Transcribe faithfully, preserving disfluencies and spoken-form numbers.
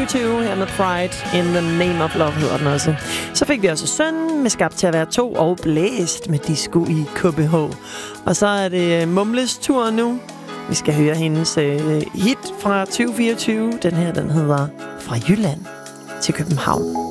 fireogtyve her med Pride in the Name of Love hedder den også. Så fik vi også Søn med Skabt til at være to og Blæst med Disco i K B H. Og så er det Mumles tur nu. Vi skal høre hendes øh, hit fra tyve fireogtyve. Den her, den hedder Fra Jylland til København.